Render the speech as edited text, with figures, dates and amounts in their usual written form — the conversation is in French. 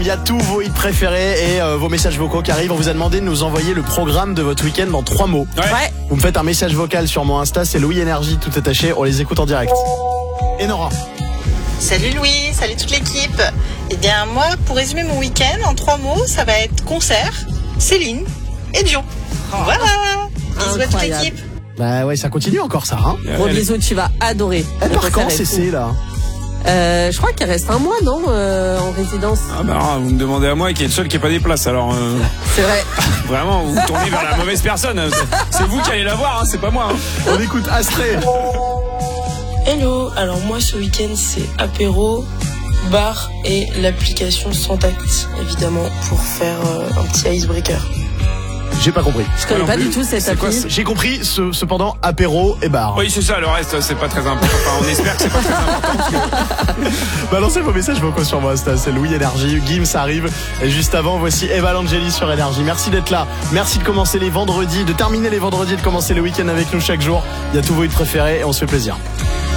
Il y a tous vos hits préférés et vos messages vocaux qui arrivent. On vous a demandé de nous envoyer le programme de votre week-end en 3 mots. Ouais. Vous me faites un message vocal sur mon Insta, c'est Louis Énergie, tout attaché. On les écoute en direct. Et Nora. Salut Louis, salut toute l'équipe. Eh bien moi, pour résumer mon week-end en 3 mots, ça va être concert, Céline et Dion. Voilà. Bisous à toute Incroyable. l'équipe. Bah ouais, ça continue encore ça, hein. Gros bisous, tu vas adorer. Elle Le part quand, concert est CC, fou. là? Je crois qu'il reste un mois, non, en résidence. Ah bah alors, vous me demandez à moi qui est le seul qui n'a pas des places, alors C'est vrai. vraiment vous tournez vers la mauvaise personne. C'est vous qui allez la voir, hein, c'est pas moi. Hein. On écoute Astrée. Hello, alors moi ce week-end c'est apéro, bar et l'application Sans Tact, évidemment, pour faire un petit icebreaker. J'ai pas compris. Je connais non pas plus. du tout cette C'est quoi, appli. J'ai compris, cependant, apéro et bar. Oui c'est ça, le reste c'est pas très important. Enfin, on espère que c'est pas très important. Balancez vos messages vocaux sur mon Insta, c'est Louis Énergie. Gims arrive. Et juste avant, voici Eva Langeli sur Énergie. Merci d'être là. Merci de commencer les vendredis, de terminer les vendredis et de commencer le week-end avec nous chaque jour. Il y a tous vos hits préférés et on se fait plaisir.